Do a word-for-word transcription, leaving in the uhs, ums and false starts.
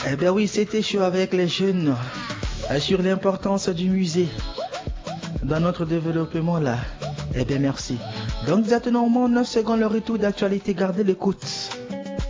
Eh bien oui, c'était chaud avec les jeunes euh, sur l'importance du musée dans notre développement là. Eh bien merci. Donc, exactement neuf secondes, le retour d'actualité, gardez l'écoute.